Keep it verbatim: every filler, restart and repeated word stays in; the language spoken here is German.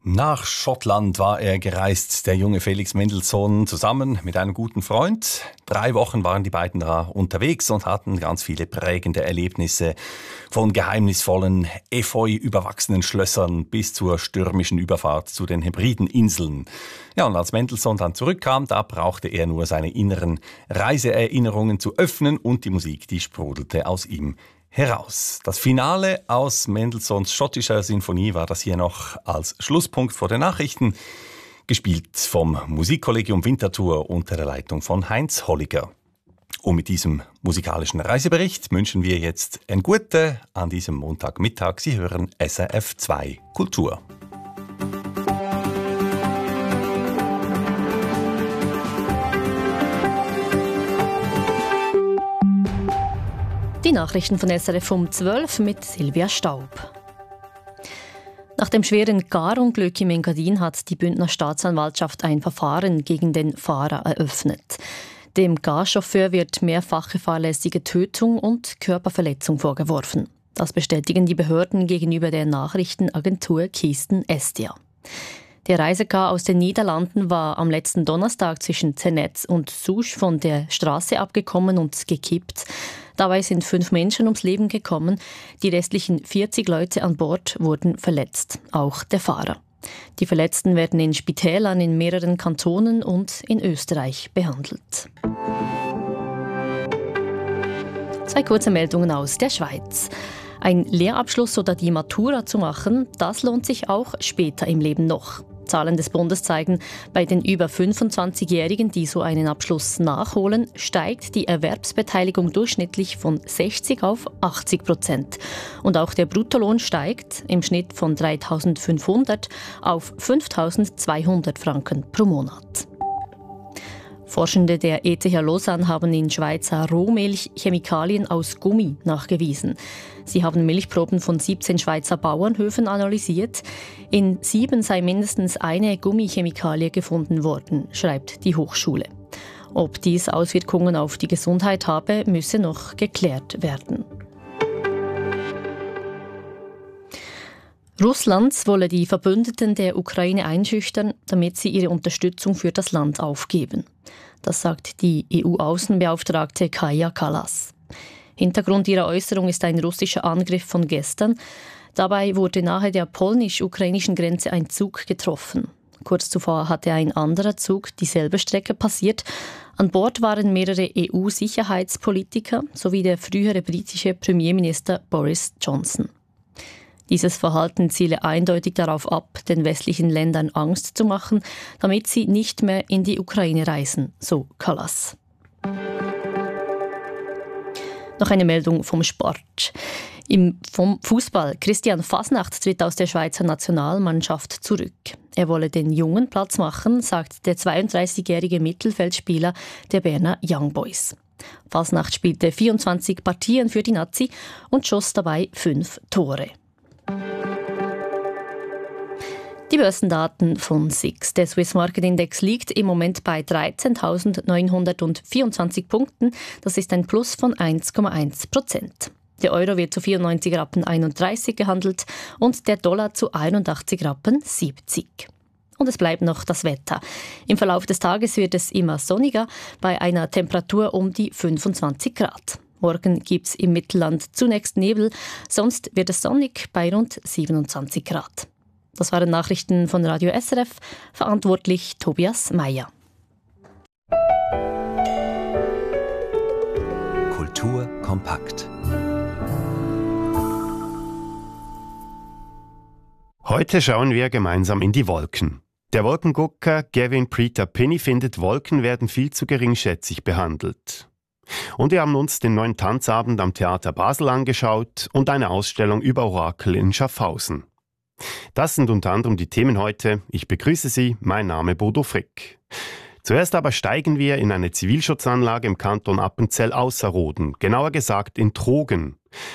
Nach Schottland war er gereist, der junge Felix Mendelssohn, zusammen mit einem guten Freund. Drei Wochen waren die beiden da unterwegs und hatten ganz viele prägende Erlebnisse. Von geheimnisvollen, efeu überwachsenen Schlössern bis zur stürmischen Überfahrt zu den Hebrideninseln. Ja, und als Mendelssohn dann zurückkam, da brauchte er nur seine inneren Reiseerinnerungen zu öffnen und die Musik, die sprudelte aus ihm heraus. Das Finale aus Mendelssohns schottischer Sinfonie war das hier noch als Schlusspunkt vor den Nachrichten, gespielt vom Musikkollegium Winterthur unter der Leitung von Heinz Holliger. Und mit diesem musikalischen Reisebericht wünschen wir jetzt ein Gute an diesem Montagmittag. Sie hören S R F zwei Kultur. Die Nachrichten von S R F um zwölf mit Silvia Staub. Nach dem schweren Garunglück im Engadin hat die Bündner Staatsanwaltschaft ein Verfahren gegen den Fahrer eröffnet. Dem Garchauffeur wird mehrfache fahrlässige Tötung und Körperverletzung vorgeworfen. Das bestätigen die Behörden gegenüber der Nachrichtenagentur Kisten Estia. Der Reisecar aus den Niederlanden war am letzten Donnerstag zwischen Zenetz und Souche von der Straße abgekommen und gekippt. Dabei sind fünf Menschen ums Leben gekommen. Die restlichen vierzig Leute an Bord wurden verletzt, auch der Fahrer. Die Verletzten werden in Spitälern in mehreren Kantonen und in Österreich behandelt. Zwei kurze Meldungen aus der Schweiz. Ein Lehrabschluss oder die Matura zu machen, das lohnt sich auch später im Leben noch. Zahlen des Bundes zeigen, bei den über fünfundzwanzigjährigen, die so einen Abschluss nachholen, steigt die Erwerbsbeteiligung durchschnittlich von sechzig auf achtzig Prozent. Und auch der Bruttolohn steigt im Schnitt von dreitausendfünfhundert auf fünftausendzweihundert Franken pro Monat. Forschende der E T H Lausanne haben in Schweizer Rohmilch Chemikalien aus Gummi nachgewiesen. Sie haben Milchproben von siebzehn Schweizer Bauernhöfen analysiert. In sieben sei mindestens eine Gummichemikalie gefunden worden, schreibt die Hochschule. Ob dies Auswirkungen auf die Gesundheit habe, müsse noch geklärt werden. Russland wolle die Verbündeten der Ukraine einschüchtern, damit sie ihre Unterstützung für das Land aufgeben. Das sagt die E U-Außenbeauftragte Kaja Kallas. Hintergrund ihrer Äußerung ist ein russischer Angriff von gestern. Dabei wurde nahe der polnisch-ukrainischen Grenze ein Zug getroffen. Kurz zuvor hatte ein anderer Zug dieselbe Strecke passiert. An Bord waren mehrere E U-Sicherheitspolitiker sowie der frühere britische Premierminister Boris Johnson. Dieses Verhalten ziele eindeutig darauf ab, den westlichen Ländern Angst zu machen, damit sie nicht mehr in die Ukraine reisen, so Kallas. Noch eine Meldung vom Sport. Im vom Fußball. Christian Fasnacht tritt aus der Schweizer Nationalmannschaft zurück. Er wolle den Jungen Platz machen, sagt der zweiunddreißigjährige Mittelfeldspieler der Berner Young Boys. Fasnacht spielte vierundzwanzig Partien für die Nazi und schoss dabei fünf Tore. Die Börsendaten von S I X. Der Swiss Market Index liegt im Moment bei dreizehntausendneunhundertvierundzwanzig Punkten. Das ist ein Plus von eins Komma eins Prozent. Der Euro wird zu vierundneunzig Rappen einunddreißig gehandelt und der Dollar zu einundachtzig Rappen siebzig. Und es bleibt noch das Wetter. Im Verlauf des Tages wird es immer sonniger, bei einer Temperatur um die fünfundzwanzig Grad. Morgen gibt es im Mittelland zunächst Nebel, sonst wird es sonnig bei rund siebenundzwanzig Grad. Das waren Nachrichten von Radio S R F, verantwortlich Tobias Meyer. Kultur kompakt. Heute schauen wir gemeinsam in die Wolken. Der Wolkengucker Gavin Preeter Pinney findet, Wolken werden viel zu geringschätzig behandelt. Und wir haben uns den neuen Tanzabend am Theater Basel angeschaut und eine Ausstellung über Orakel in Schaffhausen. Das sind unter anderem die Themen heute. Ich begrüße Sie, mein Name Bodo Frick. Zuerst aber steigen wir in eine Zivilschutzanlage im Kanton Appenzell Ausserrhoden, genauer gesagt in Trogen.